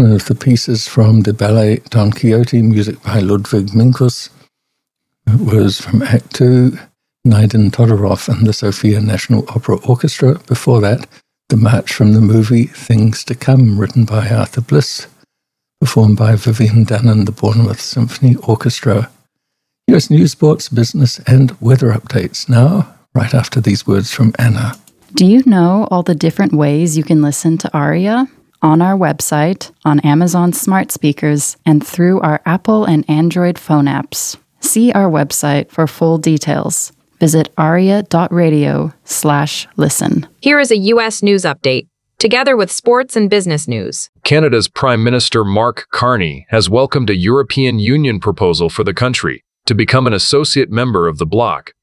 one of the pieces from the ballet Don Quixote, music by Ludwig Minkus. It was from Act 2, Naiden Todorov and the Sofia National Opera Orchestra. Before that, the march from the movie Things to Come, written by Arthur Bliss, performed by Vivian Dunn, the Bournemouth Symphony Orchestra. US news, sports, business, and weather updates now, right after these words from Anna. Do you know all the different ways you can listen to ARIA? On our website, on Amazon smart speakers, and through our Apple and Android phone apps. See our website for full details. Visit aria.radio/listen. Here is a U.S. news update, together with sports and business news. Canada's Prime Minister Mark Carney has welcomed a European Union proposal for the country to become an associate member of the bloc.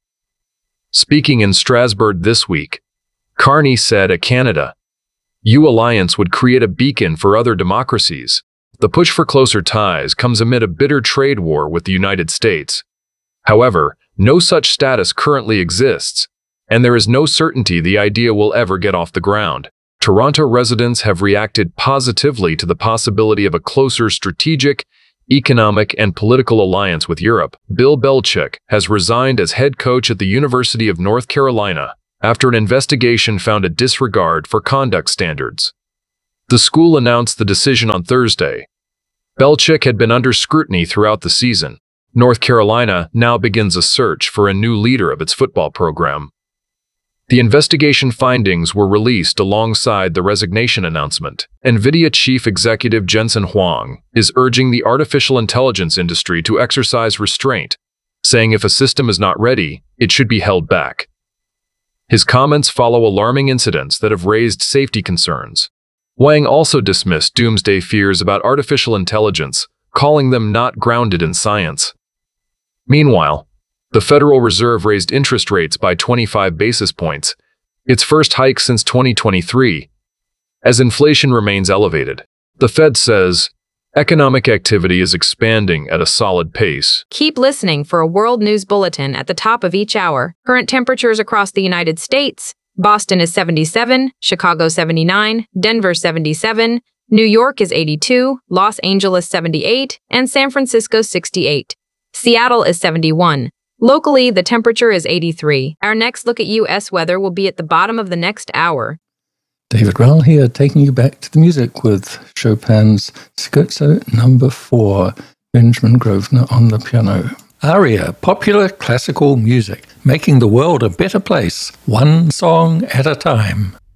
Speaking in Strasbourg this week, Carney said a Canada-EU alliance would create a beacon for other democracies. The push for closer ties comes amid a bitter trade war with the United States. However, no such status currently exists, and there is no certainty the idea will ever get off the ground. Toronto residents have reacted positively to the possibility of a closer strategic, economic, and political alliance with Europe. Bill Belichick has resigned as head coach at the University of North Carolina after an investigation found a disregard for conduct standards. The school announced the decision on Thursday. Belichick had been under scrutiny throughout the season. North Carolina now begins a search for a new leader of its football program. The investigation findings were released alongside the resignation announcement. NVIDIA chief executive Jensen Huang is urging the artificial intelligence industry to exercise restraint, saying if a system is not ready, it should be held back. His comments follow alarming incidents that have raised safety concerns. Wang also dismissed doomsday fears about artificial intelligence, calling them not grounded in science. Meanwhile, the Federal Reserve raised interest rates by 25 basis points, its first hike since 2023, as inflation remains elevated. The Fed says economic activity is expanding at a solid pace. Keep listening for a world news bulletin at the top of each hour. Current temperatures across the United States. Boston is 77, Chicago 79, Denver 77, New York is 82, Los Angeles 78, and San Francisco 68. Seattle is 71. Locally, the temperature is 83. Our next look at U.S. weather will be at the bottom of the next hour. David Rowell here, taking you back to the music with Chopin's Scherzo No. 4, Benjamin Grosvenor on the piano. ARIA, popular classical music, making the world a better place, one song at a time.